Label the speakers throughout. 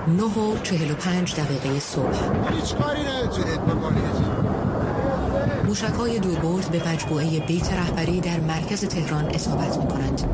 Speaker 1: 9:45 صبح.
Speaker 2: هیچ کاری نمیتونید بکنید.
Speaker 1: موشک‌های دوربرد به مجموعه بیت رهبری در مرکز تهران اصابت می‌کنند.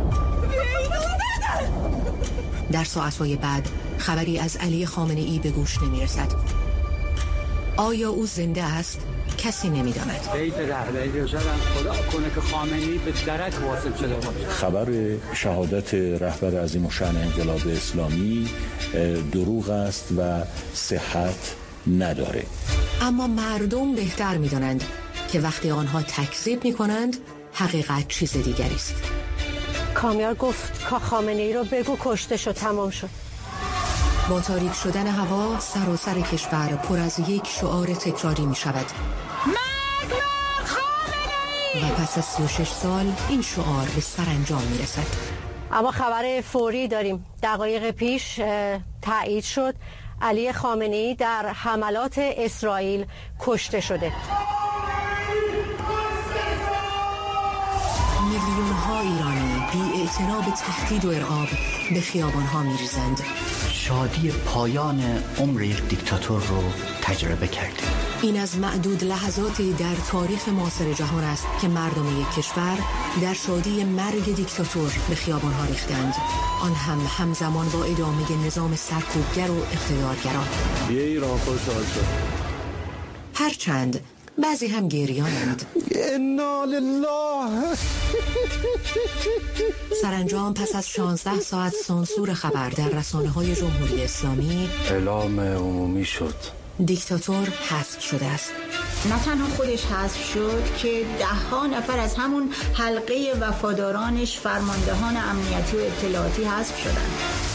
Speaker 1: در ساعت‌های بعد خبری از علی خامنه‌ای به گوش نمی‌رسد. آیا او زنده است؟ کسی نمی‌داند.
Speaker 3: بیت رهبری رو زدن، خدا کنه که خامنه‌ای به درک واصل شده باشه.
Speaker 4: خبر شهادت رهبر عظیم الشأن انقلاب اسلامی دروغ است و صحت نداره.
Speaker 1: اما مردم بهتر می‌دانند که وقتی آنها تکذیب می‌کنند حقیقت چیز دیگری است.
Speaker 5: کامیار گفت که خامنه‌ای رو بگو کشته شد، تمام شد.
Speaker 1: با تاریک شدن هوا سراسر کشور پر از یک شعار تکراری می شود.
Speaker 6: مردم خامنه‌ای!
Speaker 1: و پس از 36 سال این شعار به سرانجام می رسد.
Speaker 5: اما خبر فوری داریم. دقایق پیش تایید شد علی خامنه‌ای در حملات اسرائیل کشته شده.
Speaker 1: میلیون‌ها ایرانی بی‌اعتنا به تهدید و ارعاب به خیابان‌ها می‌ریزند.
Speaker 7: شادی پایان عمر یک دیکتاتور رو تجربه کردیم.
Speaker 1: این از معدود لحظاتی در تاریخ معاصر جهان است که مردم یک کشور در شادی مرگ دیکتاتور به خیابان‌ها ریختند، آن هم همزمان با ادامه نظام سرکوبگر و اقتدارگرا.
Speaker 4: یه ایران خوشحال شد.
Speaker 1: هرچند بعضی هم گریانند.
Speaker 2: انا لله.
Speaker 1: سرانجام پس از 16 ساعت سانسور خبر در رسانه‌های جمهوری اسلامی
Speaker 4: اعلام عمومی شد.
Speaker 1: دیکتاتور حذف شده است.
Speaker 6: نه تنها خودش حذف شد که 10 نفر از همون حلقه وفادارانش فرماندهان امنیتی و اطلاعاتی حذف شدند.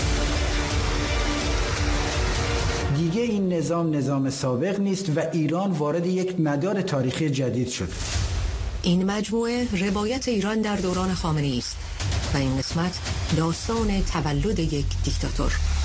Speaker 8: دیگه این نظام سابق نیست و ایران وارد یک مدار تاریخی جدید شد.
Speaker 1: این مجموعه روایت ایران در دوران خامنه‌ای است و این قسمت داستان تولد یک دیکتاتور.